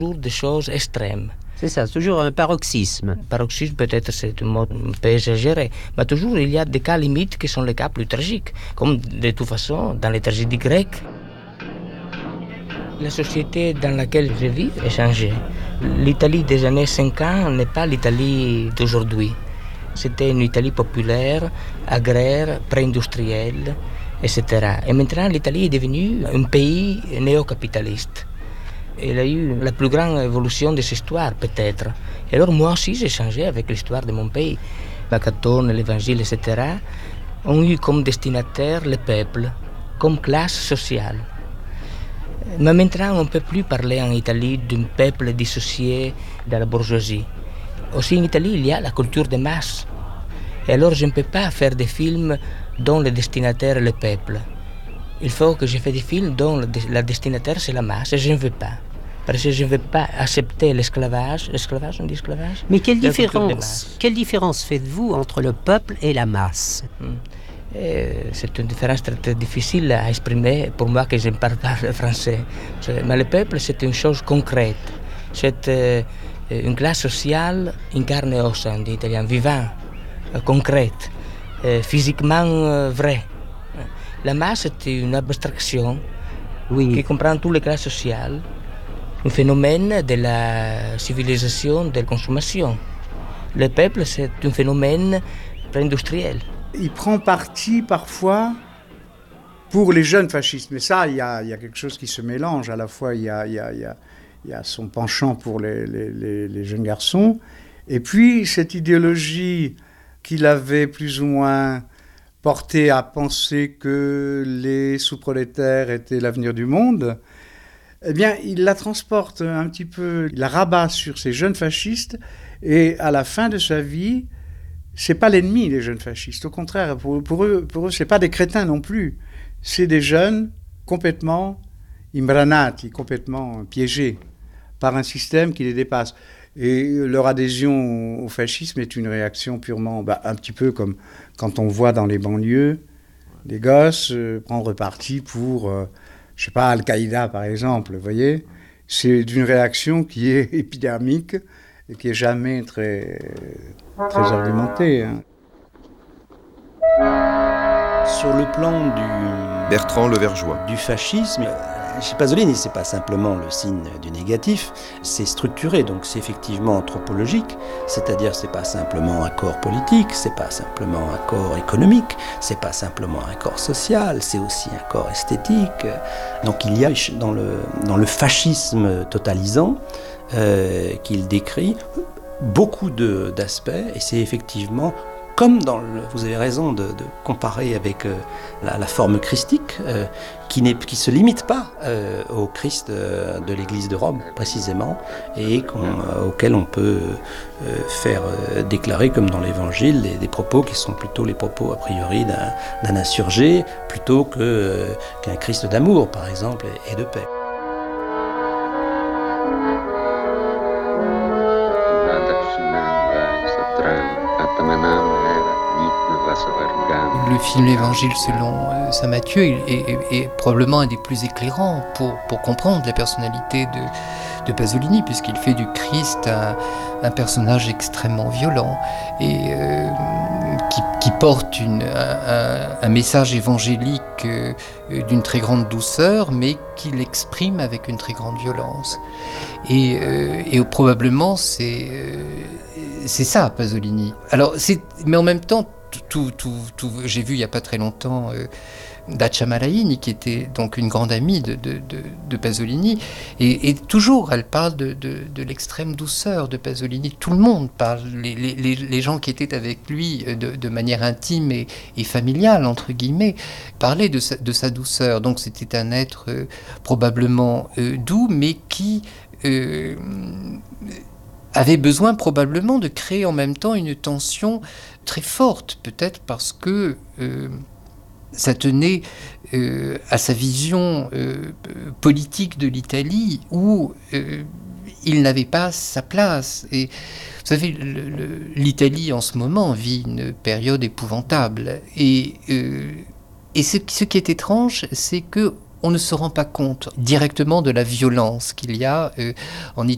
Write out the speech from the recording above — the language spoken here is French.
Toujours des choses extrêmes. C'est ça, c'est toujours un paroxysme. Paroxysme, peut-être c'est un mot un peu exagéré, mais toujours il y a des cas limites qui sont les cas plus tragiques, comme de toute façon dans les tragédies grecques. La société dans laquelle je vis est changée. L'Italie des années 50 n'est pas l'Italie d'aujourd'hui. C'était une Italie populaire, agraire, pré-industrielle, etc. Et maintenant, l'Italie est devenue un pays néo-capitaliste. Il a eu la plus grande évolution de cette histoire, peut-être. Et alors, moi aussi, j'ai changé avec l'histoire de mon pays. Macatone, l'Évangile, etc., ont eu comme destinataire le peuple, comme classe sociale. Mais maintenant, on ne peut plus parler en Italie d'un peuple dissocié de la bourgeoisie. Aussi, en Italie, il y a la culture de masse. Et alors, je ne peux pas faire des films dont le destinataire est le peuple. Il faut que je fasse des films dont la destinataire, c'est la masse, et je ne veux pas. Parce que je ne veux pas accepter l'esclavage. L'esclavage, on dit esclavage? Mais quelle différence faites-vous entre le peuple et la masse? C'est une différence très, très difficile à exprimer pour moi que je ne parle pas le français. Mais le peuple, c'est une chose concrète. C'est une classe sociale in carne e ossa, en italien, vivant, concrète, physiquement vraie. La masse est une abstraction qui comprend toutes les classes sociales, un phénomène de la civilisation de la consommation. Le peuple, c'est un phénomène pré-industriel. Il prend parti parfois pour les jeunes fascistes. Mais ça, il y a quelque chose qui se mélange. À la fois, il y a son penchant pour les jeunes garçons. Et puis, cette idéologie qu'il avait plus ou moins portée à penser que les sous-prolétaires étaient l'avenir du monde, eh bien, il la transporte un petit peu, il la rabat sur ces jeunes fascistes. Et à la fin de sa vie, c'est pas l'ennemi, les jeunes fascistes. Au contraire, pour eux, c'est pas des crétins non plus. C'est des jeunes complètement imbranati, complètement piégés par un système qui les dépasse. Et leur adhésion au fascisme est une réaction purement, un petit peu comme quand on voit dans les banlieues des gosses prendre parti pour, je sais pas, Al-Qaïda par exemple, vous voyez. C'est une réaction qui est épidermique et qui est jamais très argumenté. Sur le plan Bertrand Levergeois. du fascisme, chez Pasolini, c'est pas simplement le signe du négatif, c'est structuré, donc c'est effectivement anthropologique, c'est-à-dire c'est pas simplement un corps politique, c'est pas simplement un corps économique, c'est pas simplement un corps social, c'est aussi un corps esthétique. Donc il y a dans le fascisme totalisant qu'il décrit beaucoup d'aspects, et c'est effectivement, comme vous avez raison de comparer avec la forme christique, qui se limite pas au Christ de l'Église de Rome, précisément, et auquel on peut faire déclarer, comme dans l'Évangile, des propos qui sont plutôt les propos, a priori, d'un insurgé, plutôt qu'un Christ d'amour, par exemple, et de paix. Le film L'Évangile selon saint Matthieu est probablement un des plus éclairants pour comprendre la personnalité de Pasolini, puisqu'il fait du Christ un personnage extrêmement violent et qui porte un message évangélique d'une très grande douceur, mais qu'il exprime avec une très grande violence. Et probablement c'est ça, Pasolini. Alors, mais en même temps, j'ai vu il n'y a pas très longtemps Dacia Malaini, qui était donc une grande amie de Pasolini, et toujours elle parle de l'extrême douceur de Pasolini. Tout le monde parle, les gens qui étaient avec lui de manière intime et familiale, entre guillemets, parlaient de sa douceur. Donc c'était un être probablement doux, mais qui avait besoin probablement de créer en même temps une tension très forte, peut-être parce que ça tenait à sa vision politique de l'Italie, où il n'avait pas sa place. Et vous savez, l'Italie en ce moment vit une période épouvantable. Et ce qui est étrange, c'est que on ne se rend pas compte directement de la violence qu'il y a en Italie.